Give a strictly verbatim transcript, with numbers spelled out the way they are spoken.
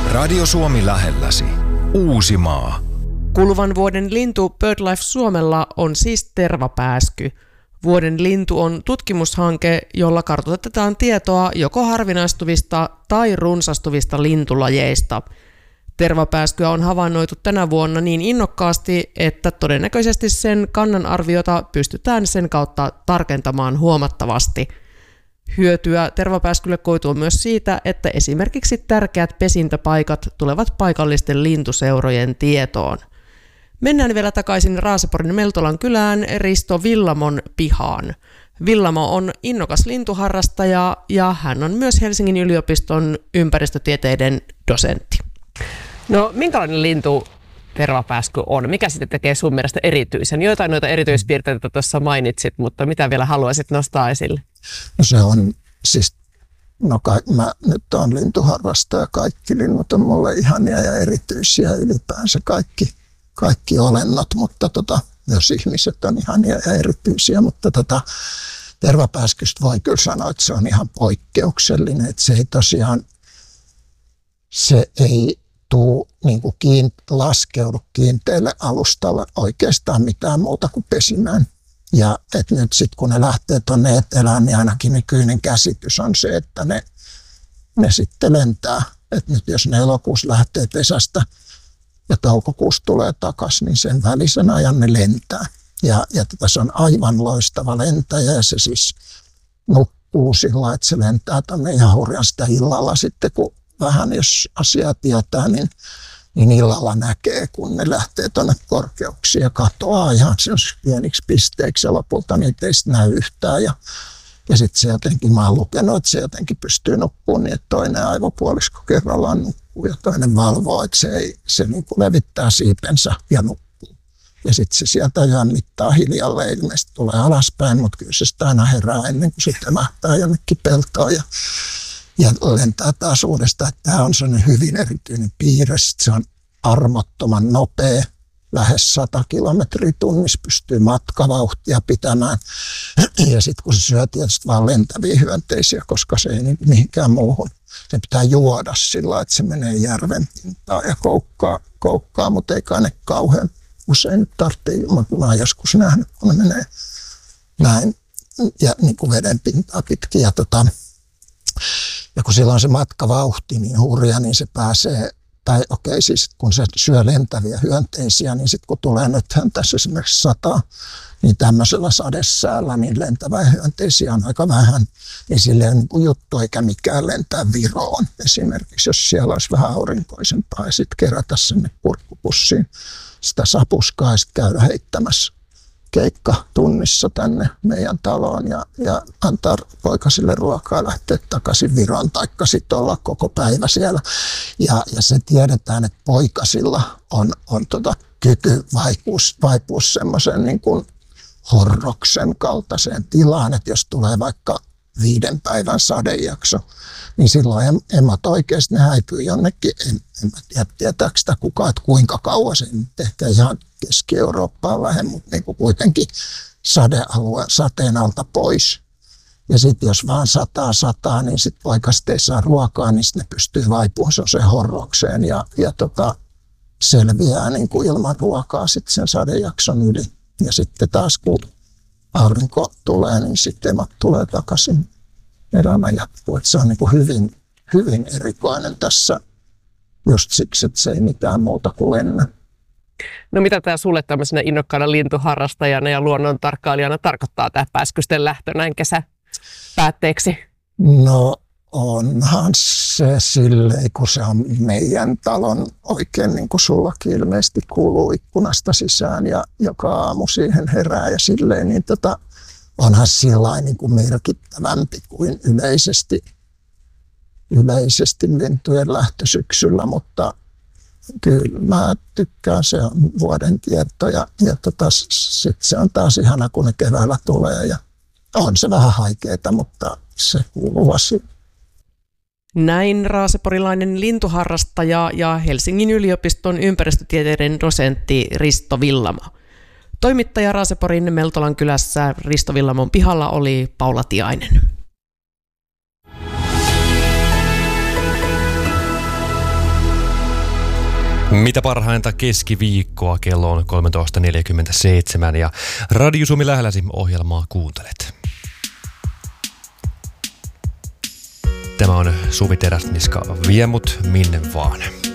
Radio Suomi lähelläsi. Uusimaa. Kuluvan vuoden lintu BirdLife Suomella on siis tervapääsky. Vuoden lintu on tutkimushanke, jolla kartoitetaan tietoa joko harvinaistuvista tai runsastuvista lintulajeista. Tervapääskyä on havainnoitu tänä vuonna niin innokkaasti, että todennäköisesti sen kannanarviota pystytään sen kautta tarkentamaan huomattavasti. Hyötyä tervapääskylle koituu myös siitä, että esimerkiksi tärkeät pesintäpaikat tulevat paikallisten lintuseurojen tietoon. Mennään vielä takaisin Raaseporin Meltolan kylään Risto Villamon pihaan. Villamo on innokas lintuharrastaja ja hän on myös Helsingin yliopiston ympäristötieteiden dosentti. No, minkälainen lintu tervapääsky on? Mikä sitten tekee sun mielestä erityisen? Joitain noita erityispiirteitä tuossa mainitsit, mutta mitä vielä haluaisit nostaa esille? No se on siis, no ka, mä nyt on lintuharrastaja, kaikki linnut on mulle ihania ja erityisiä ylipäänsä kaikki, kaikki olennot, mutta tota, myös ihmiset on ihania ja erityisiä, mutta tota, tervapääskystä voi kyllä sanoa, että se on ihan poikkeuksellinen, että se ei tosiaan, se ei tuu niin kuin kiin, laskeudu kiinteälle alustalle oikeastaan mitään muuta kuin pesimään. Ja että nyt sitten kun ne lähtee tuonne etelään, niin ainakin nykyinen käsitys on se, että ne, ne sitten lentää. Että nyt jos ne elokuussa lähtee pesästä ja toukokuussa tulee takaisin, niin sen välisen ajan ne lentää. Ja, ja tota, se on aivan loistava lentäjä ja se siis nukkuu sillä, että se lentää tuonne ihan hurjasta illalla sitten, kun vähän jos asiaa tietää, niin, niin illalla näkee, kun ne lähtee tuonne korkeuksiin ja katoaa ihan pieniksi pisteiksi ja lopulta niitä ei sitten näy yhtään. Ja, ja sitten se jotenkin, mä oon lukenut, että se jotenkin pystyy nukkumaan niin, että toinen aivopuolisko kerrallaan nukkuu ja toinen valvoo, että se, ei, se niin kuin levittää siipensä ja nukkuu. Ja sitten se sieltä yön mittaa hiljalleen ilmeisesti tulee alaspäin, mutta kyllä se sitä aina herää ennen kuin se tömähtää jonnekin peltoon ja Ja lentää taas uudestaan, että tämä on sellainen hyvin erityinen piirre. Se on armottoman nopea, lähes sata kilometriä tunnissa pystyy matkavauhtia pitämään. Ja sitten kun se syö tietysti vaan lentäviä hyönteisiä, koska se ei mihinkään muuhun. Se pitää juoda sillä, että se menee järven pintaan ja koukkaa, koukkaa mutta ei kai ne kauhean usein nyt tarvitse. Mä oon joskus nähnyt, kun ne menee näin ja niin kuin veden pintaa pitkin. Ja tota, Ja kun sillä on se matkavauhti niin hurja, niin se pääsee, tai okei okay, siis kun se syö lentäviä hyönteisiä, niin sitten kun tulee nythän tässä esimerkiksi sataa, niin tämmöisellä sadesäällä niin lentäviä hyönteisiä on aika vähän. Niin sillä ei ole niin kuin juttu eikä mikään lentää Viroon esimerkiksi, jos siellä olisi vähän aurinkoisempaa ja sitten kerätä sinne purkkupussiin sitä sapuskaa ja sitten käydä heittämässä keikka tunnissa tänne meidän taloon ja, ja antaa poikasille ruokaa lähteä takaisin Viroon taikka sitten olla koko päivä siellä. Ja, ja se tiedetään, että poikasilla on, on tota kyky vaipua, vaipua semmoisen niin kuin horroksen kaltaiseen tilaan, että jos tulee vaikka viiden päivän sadejakso, niin silloin emot oikeasti ne häipyy jonnekin, en, en tiedä tietääkö sitä kukaan, että kuinka kauan se nyt ehkä ihan Keski-Eurooppaan lähde, mutta niin kuin kuitenkin sadealue, sateen alta pois. Ja sitten jos vaan sataa sataa, niin sitten poikaset ei saa ruokaa, niin sitten ne pystyy vaipumaan se horrokseen ja, ja tota, selviää niin kuin ilman ruokaa sitten sen sadejakson yli. Ja sitten taas kun aurinko tulee, niin sitten emot tulee takaisin. Elämä jatkuu. Että se on niin kuin hyvin, hyvin erikoinen tässä just siksi, että se ei mitään muuta kuin lennä. No mitä tämä sulle tämmöisenä innokkaana lintuharrastajana ja luonnontarkkailijana tarkoittaa tämä pääskysten lähtö näin kesäpäätteeksi? No onhan se silleen, kun se on meidän talon oikein niin kuin sullakin ilmeisesti kuuluu ikkunasta sisään ja joka aamu siihen herää ja silleen, niin tota, onhan sillä niin kuin merkittävämpi kuin yleisesti, yleisesti lintujen lähtö syksyllä, mutta kyllä mä tykkään, se on vuoden kierto ja, ja tota, sitten se on taas ihana, kun ne keväällä tulee ja on se vähän haikeeta, mutta se kuuluu asiaan. Näin raaseporilainen lintuharrastaja ja Helsingin yliopiston ympäristötieteiden dosentti Risto Villamo. Toimittaja Raaseporin Meltolan kylässä Risto Villamon pihalla oli Paula Tiainen. Mitä parhainta keskiviikkoa, kello on kolmetoista neljäkymmentäseitsemän ja Radio Suomi lähelläsi ohjelmaa kuuntelet. Tämä on Suvi Teräsniska, vie mut minne vaan.